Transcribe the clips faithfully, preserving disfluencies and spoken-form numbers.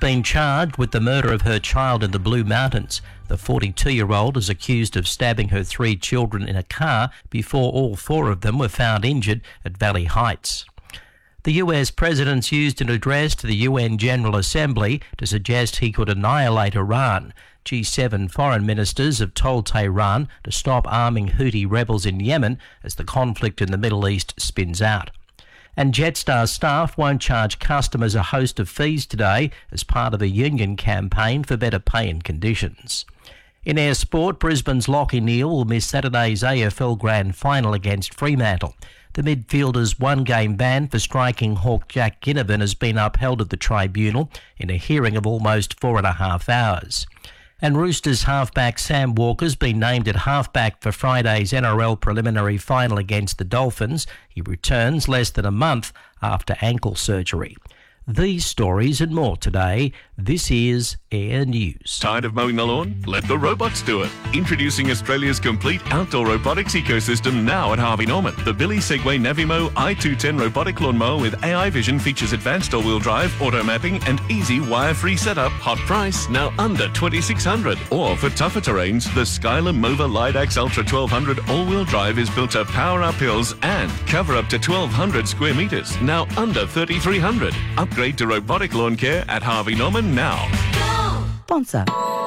been charged with the murder of her child in the Blue Mountains. The forty-two-year-old is accused of stabbing her three children in a car before all four of them were found injured at Valley Heights. The U S president used an address to the U N General Assembly to suggest he could annihilate Iran. G seven foreign ministers have told Tehran to stop arming Houthi rebels in Yemen as the conflict in the Middle East spins out. And Jetstar staff won't charge customers a host of fees today as part of a union campaign for better pay and conditions. In air sport, Brisbane's Lachie Neale will miss Saturday's A F L Grand Final against Fremantle. The midfielder's one-game ban for striking Hawk Jack Ginnivan has been upheld at the tribunal in a hearing of almost four and a half hours. And Roosters halfback Sam Walker's been named at halfback for Friday's N R L preliminary final against the Dolphins. He returns less than a month after ankle surgery. These stories and more today. This is Air News. Tired of mowing the lawn? Let the robots do it. Introducing Australia's complete outdoor robotics ecosystem now at Harvey Norman. The Billy Segway Navimo i two ten robotic lawnmower with A I vision features advanced all-wheel drive, auto mapping and easy wire-free setup. Hot price, now under twenty-six hundred dollars. Or for tougher terrains, the Skyler Mova Lidax Ultra twelve hundred all-wheel drive is built to power up hills and cover up to twelve hundred square metres, now under thirty-three hundred dollars. Upgrade to robotic lawn care at Harvey Norman now. Sponsor.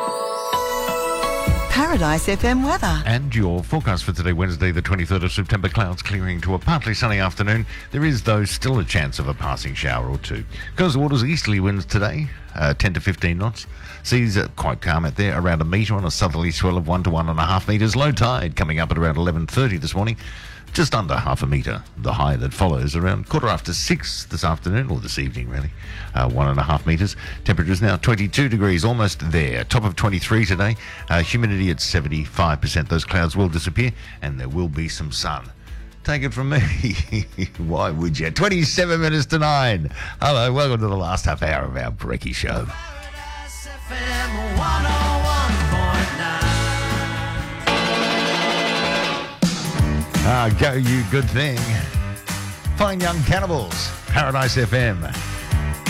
Paradise F M weather. And your forecast for today, Wednesday, the twenty-third of September. Clouds clearing to a partly sunny afternoon. There is, though, still a chance of a passing shower or two. Coastal waters, easterly winds today, uh, ten to fifteen knots. Seas are quite calm out there, around a metre on a southerly swell of one to one and a half metres. Low tide coming up at around eleven thirty this morning. Just under half a metre. The high that follows around quarter after six this afternoon, or this evening really, uh, one and a half metres. Temperature is now twenty-two degrees, almost there. Top of twenty-three today. Uh, humidity at seventy-five percent. Those clouds will disappear and there will be some sun. Take it from me. Why would you? twenty-seven minutes to nine. Hello, welcome to the last half hour of our Brekkie Show. Ah, go you good thing. Fine Young Cannibals, Paradise F M.